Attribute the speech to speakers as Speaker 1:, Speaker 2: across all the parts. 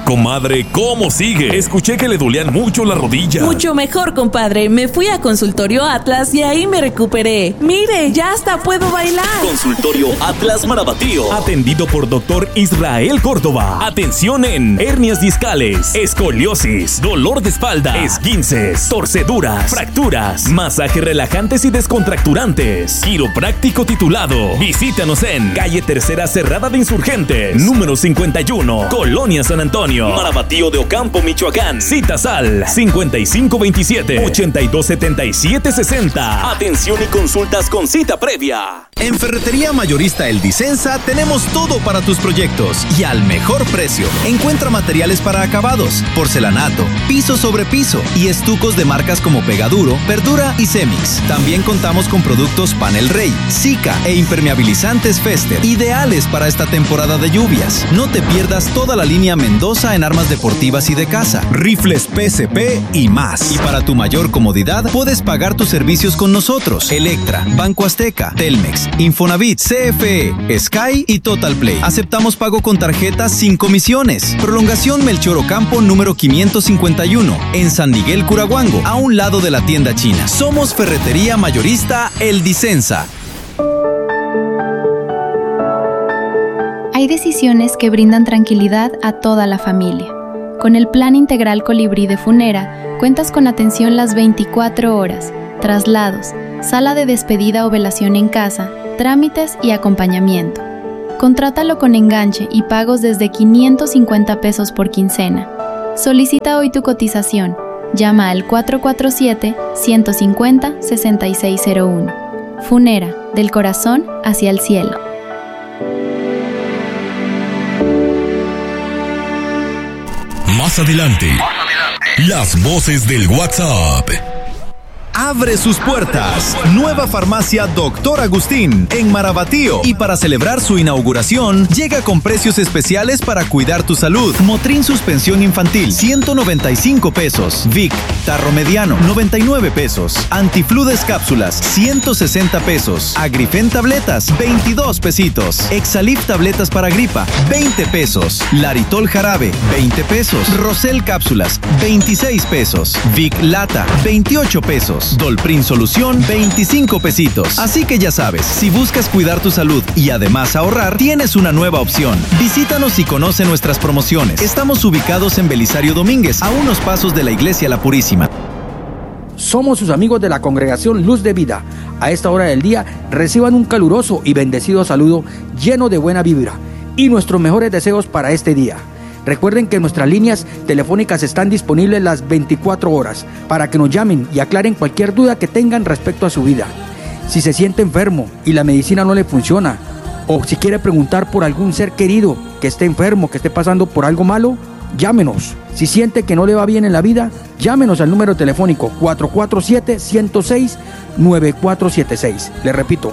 Speaker 1: Comadre, ¿cómo sigue? Escuché que le dolían mucho las rodillas.
Speaker 2: Mucho mejor, compadre. Me fui a Consultorio Atlas y ahí me recuperé. Mire, ya hasta puedo bailar.
Speaker 3: Consultorio Atlas Marabatío.
Speaker 1: Atendido por Dr. Israel Córdoba. Atención en hernias discales, escoliosis, dolor de espalda, esguinces, torceduras, fracturas, masajes relajantes y descontracturantes. Quiropráctico titulado. Visítanos en calle Tercera Cerrada de Insurgentes, número 51, Colonia San Antonio,
Speaker 3: Marabatío de Ocampo, Michoacán.
Speaker 1: Citas al 5527-827760.
Speaker 3: Atención y consultas con cita previa.
Speaker 4: En Ferretería Mayorista El Dicenza tenemos todo para tus proyectos y al mejor precio. Encuentra materiales para acabados, porcelanato, piso sobre piso y estucos de marcas como Pegaduro, Verdura y Cemix. También contamos con productos Panel Rey, Zika e impermeabilizantes Fester, ideales para esta temporada de lluvias. No te pierdas toda la línea Mendoza en armas deportivas y de casa, rifles PSP y más. Y para tu mayor comodidad, puedes pagar tus servicios con nosotros: Electra, Banco Azteca, Telmex, Infonavit, CFE, Sky y Total Play. Aceptamos pago con tarjetas sin comisiones. Prolongación Melchor Ocampo número 551 en San Miguel Curahuango, a un lado de la tienda china. Somos Ferretería Mayorista El Dicenza.
Speaker 5: Hay decisiones que brindan tranquilidad a toda la familia. Con el Plan Integral Colibrí de Funera, cuentas con atención las 24 horas, traslados, sala de despedida o velación en casa, trámites y acompañamiento. Contrátalo con enganche y pagos desde 550 pesos por quincena. Solicita hoy tu cotización. Llama al 447-150-6601. Funera, del corazón hacia el cielo.
Speaker 6: Más adelante, las voces del WhatsApp.
Speaker 4: Abre sus puertas. Nueva farmacia Dr. Agustín en Marabatío. Y para celebrar su inauguración, llega con precios especiales para cuidar tu salud. Motrin suspensión infantil, 195 pesos. Vic, tarro mediano, 99 pesos. Antifludes cápsulas, 160 pesos. Agrifen tabletas, 22 pesitos. Exalif tabletas para gripa, 20 pesos. Laritol jarabe, 20 pesos. Rosel cápsulas, 26 pesos. Vic lata, 28 pesos. Dolprin Solución, 25 pesitos. Así que ya sabes, si buscas cuidar tu salud y además ahorrar, tienes una nueva opción. Visítanos y conoce nuestras promociones. Estamos ubicados en Belisario Domínguez, a unos pasos de la Iglesia La Purísima.
Speaker 7: Somos sus amigos de la Congregación Luz de Vida. A esta hora del día, reciban un caluroso y bendecido saludo lleno de buena vibra y nuestros mejores deseos para este día. Recuerden que nuestras líneas telefónicas están disponibles las 24 horas para que nos llamen y aclaren cualquier duda que tengan respecto a su vida. Si se siente enfermo y la medicina no le funciona, o si quiere preguntar por algún ser querido que esté enfermo, que esté pasando por algo malo, llámenos. Si siente que no le va bien en la vida, llámenos al número telefónico 447-106-9476. Le repito,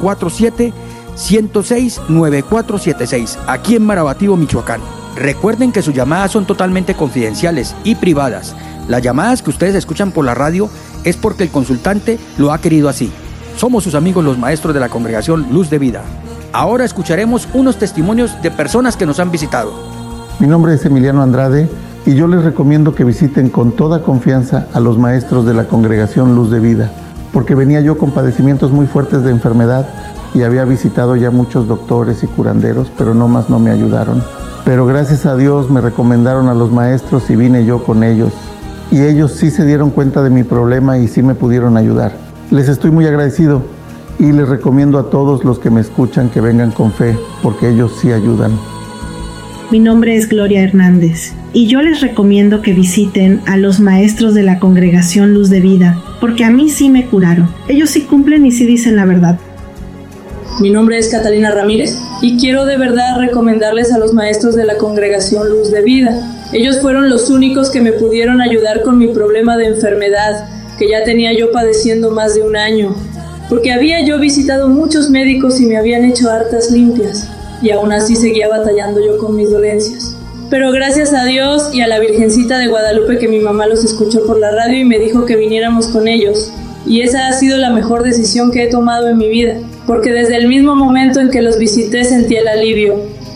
Speaker 7: 447-106-9476, aquí en Marabatío, Michoacán. Recuerden que sus llamadas son totalmente confidenciales y privadas. Las llamadas que ustedes escuchan por la radio es porque el consultante lo ha querido así. Somos sus amigos los maestros de la Congregación Luz de Vida. Ahora escucharemos unos testimonios de personas que nos han visitado.
Speaker 8: Mi nombre es Emiliano Andrade y yo les recomiendo que visiten con toda confianza a los maestros de la Congregación Luz de Vida, porque venía yo con padecimientos muy fuertes de enfermedad y había visitado ya muchos doctores y curanderos, pero no me ayudaron. Pero gracias a Dios me recomendaron a los maestros y vine yo con ellos. Y ellos sí se dieron cuenta de mi problema y sí me pudieron ayudar. Les estoy muy agradecido y les recomiendo a todos los que me escuchan que vengan con fe, porque ellos sí ayudan.
Speaker 9: Mi nombre es Gloria Hernández y yo les recomiendo que visiten a los maestros de la Congregación Luz de Vida, porque a mí sí me curaron. Ellos sí cumplen y sí dicen la verdad.
Speaker 10: Mi nombre es Catalina Ramírez y quiero de verdad recomendarles a los maestros de la Congregación Luz de Vida. Ellos fueron los únicos que me pudieron ayudar con mi problema de enfermedad, que ya tenía yo padeciendo más de un año, porque había yo visitado muchos médicos y me habían hecho hartas limpias, y aún así seguía batallando yo con mis dolencias. Pero gracias a Dios y a la Virgencita de Guadalupe, que mi mamá los escuchó por la radio y me dijo que viniéramos con ellos, y esa ha sido la mejor decisión que he tomado en mi vida, porque desde el mismo momento en que los visité sentí el alivio,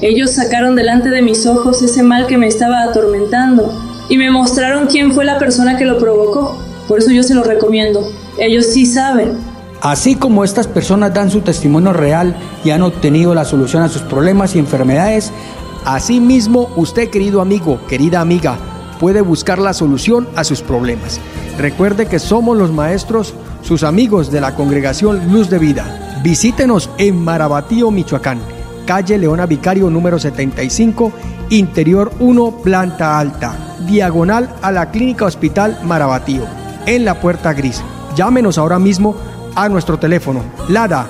Speaker 10: Ellos sacaron delante de mis ojos ese mal que me estaba atormentando y me mostraron quién fue la persona que lo provocó. Por eso yo se lo recomiendo. Ellos sí saben.
Speaker 7: Así como estas personas dan su testimonio real y han obtenido la solución a sus problemas y enfermedades, asimismo usted, querido amigo, querida amiga, puede buscar la solución a sus problemas. Recuerde que somos los maestros, sus amigos de la Congregación Luz de Vida. Visítenos en Marabatío, Michoacán, calle Leona Vicario número 75, interior 1, planta alta, diagonal a la Clínica Hospital Marabatío, en la puerta gris. Llámenos ahora mismo a nuestro teléfono LADA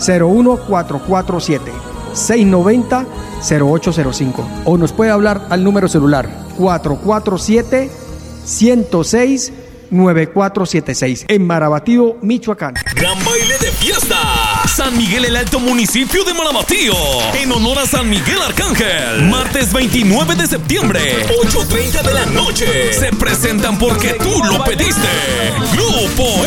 Speaker 7: 01447 690 0805 o nos puede hablar al número celular 447 106 9476 en Marabatío, Michoacán.
Speaker 1: Gran baile de fiesta. San Miguel el Alto, municipio de Marabatío, en honor a San Miguel Arcángel. Martes 29 de septiembre, 8:30 de la noche. Se presentan porque tú lo pediste. Grupo